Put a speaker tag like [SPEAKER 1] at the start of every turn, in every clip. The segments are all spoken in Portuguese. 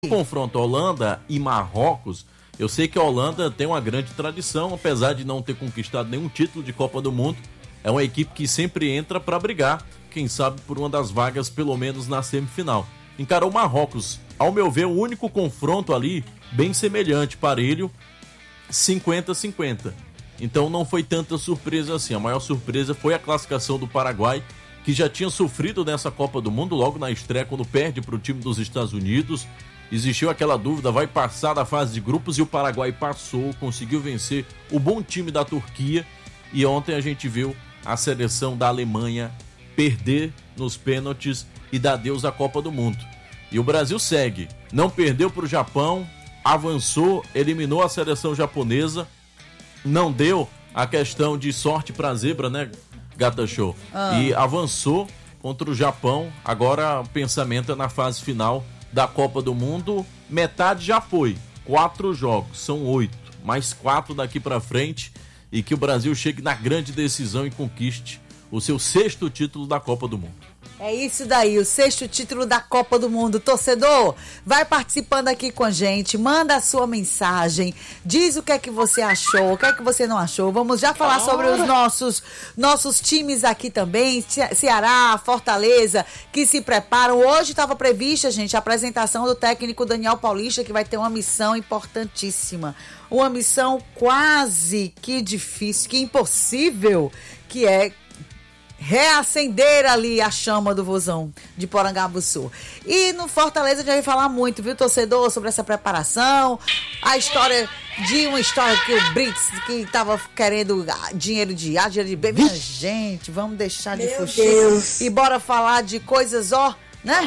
[SPEAKER 1] Confronto Holanda e Marrocos, eu sei que a Holanda tem uma grande tradição, apesar de não ter conquistado nenhum título de Copa do Mundo. É uma equipe que sempre entra para brigar, quem sabe por uma das vagas, pelo menos na semifinal. Encarou o Marrocos, ao meu ver, o único confronto ali bem semelhante, parelho, 50-50. Então não foi tanta surpresa assim. A maior surpresa foi a classificação do Paraguai, que já tinha sofrido nessa Copa do Mundo logo na estreia, quando perde para o time dos Estados Unidos. Existiu aquela dúvida, vai passar da fase de grupos, e o Paraguai passou, conseguiu vencer o bom time da Turquia. E ontem a gente viu a seleção da Alemanha perder nos pênaltis e dar adeus à Copa do Mundo. E o Brasil segue, não perdeu para o Japão, avançou, eliminou a seleção japonesa, não deu a questão de sorte para a zebra, né, Gata Show? E avançou contra o Japão. Agora o pensamento é na fase final da Copa do Mundo. Metade já foi, 4 jogos, são 8, mais 4 daqui pra frente, e que o Brasil chegue na grande decisão e conquiste o seu 6º título da Copa do Mundo.
[SPEAKER 2] É isso daí, o 6º título da Copa do Mundo. Torcedor, vai participando aqui com a gente, manda a sua mensagem, diz o que é que você achou, o que é que você não achou. Vamos já falar sobre os nossos times aqui também, Ceará, Fortaleza, que se preparam. Hoje estava prevista, gente, a apresentação do técnico Daniel Paulista, que vai ter uma missão importantíssima, uma missão quase que difícil, que impossível, que é reacender ali a chama do Vozão de Porangabuçu. E no Fortaleza a gente vai falar muito, viu, torcedor, sobre essa preparação, a história que o Brits, que tava querendo dinheiro de A, dinheiro de B. Minha gente, vamos deixar de fugir e bora falar de coisas, né?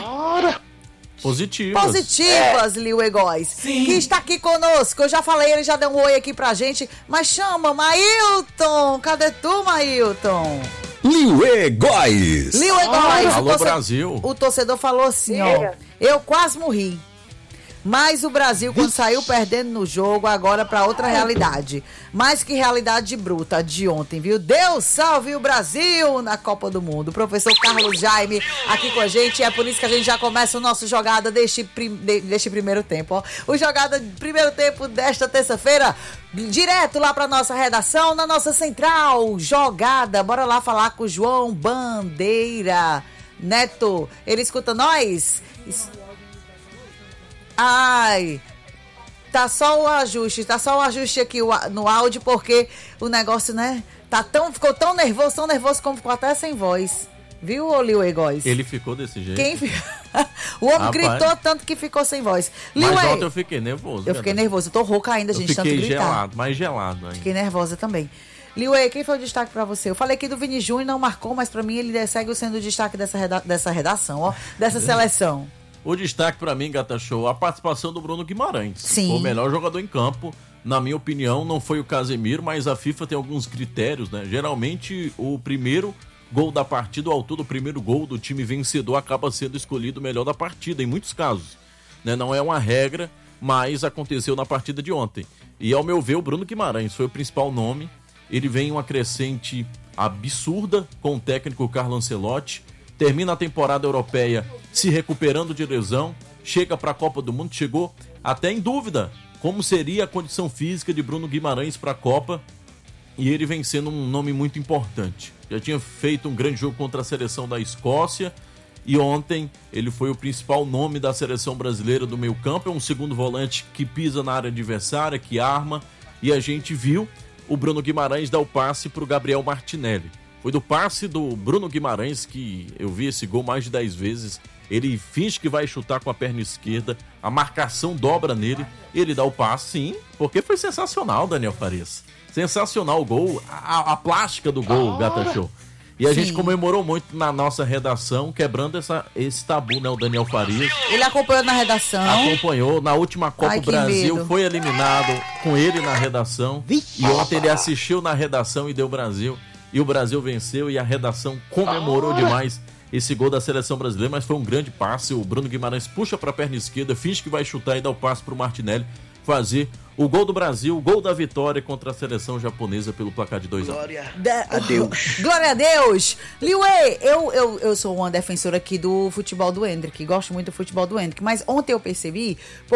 [SPEAKER 2] Positivas, Liu Egóis, que está aqui conosco. Eu já falei, ele já deu um oi aqui pra gente, mas chama, Mailton. Cadê tu, Mailton?
[SPEAKER 3] Liu Egóis.
[SPEAKER 1] Alô, Brasil.
[SPEAKER 2] O torcedor falou assim, eu quase morri. Mas o Brasil, quando saiu perdendo no jogo, agora para outra realidade. Mais que realidade bruta de ontem, viu? Deus salve o Brasil na Copa do Mundo. O professor Carlos Jaime aqui com a gente. É por isso que a gente já começa o nosso jogada deste primeiro tempo. O jogada primeiro tempo desta terça-feira, direto lá para nossa redação, na nossa central jogada. Bora lá falar com o João Bandeira Neto. Ele escuta nós? Ai, tá só o ajuste aqui no áudio, porque o negócio, né, ficou tão nervoso como ficou até sem voz. Viu, Liu Egóis?
[SPEAKER 1] Ele ficou desse jeito?
[SPEAKER 2] O homem gritou tanto que ficou sem voz.
[SPEAKER 1] Mas ontem eu fiquei nervoso.
[SPEAKER 2] Eu fiquei nervoso, eu tô rouca ainda, gente, tanto gritar.
[SPEAKER 1] Mais gelado ainda.
[SPEAKER 2] Fiquei nervosa também. Liu, quem foi o destaque pra você? Eu falei aqui do Vini Júnior, não marcou, mas pra mim ele segue sendo o destaque dessa redação, dessa seleção.
[SPEAKER 1] O destaque para mim, Gata Show, a participação do Bruno Guimarães.
[SPEAKER 2] Sim.
[SPEAKER 1] Foi o melhor jogador em campo. Na minha opinião, não foi o Casemiro, mas a FIFA tem alguns critérios, né? Geralmente, o primeiro gol da partida, o autor do primeiro gol do time vencedor acaba sendo escolhido o melhor da partida, em muitos casos. Né? Não é uma regra, mas aconteceu na partida de ontem. E, ao meu ver, o Bruno Guimarães foi o principal nome. Ele vem em uma crescente absurda com o técnico Carlo Ancelotti. Termina a temporada europeia se recuperando de lesão, chega para a Copa do Mundo, chegou até em dúvida como seria a condição física de Bruno Guimarães para a Copa, e ele vem sendo um nome muito importante. Já tinha feito um grande jogo contra a seleção da Escócia, e ontem ele foi o principal nome da seleção brasileira do meio campo. É um segundo volante que pisa na área adversária, que arma, e a gente viu o Bruno Guimarães dar o passe para o Gabriel Martinelli. Foi do passe do Bruno Guimarães que eu vi esse gol mais de 10 vezes. Ele finge que vai chutar com a perna esquerda, a marcação dobra nele, ele dá o passe, sim, porque foi sensacional, Daniel Farias. Sensacional o gol, a plástica do gol, Gata Show. E a gente comemorou muito na nossa redação, quebrando esse tabu, né, o Daniel Farias.
[SPEAKER 2] Ele acompanhou na redação.
[SPEAKER 1] Acompanhou, na última Copa o Brasil foi eliminado com ele na redação. E ontem ele assistiu na redação e deu Brasil. E o Brasil venceu e a redação comemorou demais esse gol da seleção brasileira, mas foi um grande passe. O Bruno Guimarães puxa para a perna esquerda, finge que vai chutar e dá o passe para o Martinelli. fazer o gol do Brasil, o gol da vitória contra a seleção japonesa pelo placar de 2-1.
[SPEAKER 4] Glória a Deus.
[SPEAKER 2] Glória a Deus. Liuê, eu sou uma defensora aqui do futebol do Hendrick, gosto muito do futebol do Hendrick, mas ontem eu percebi...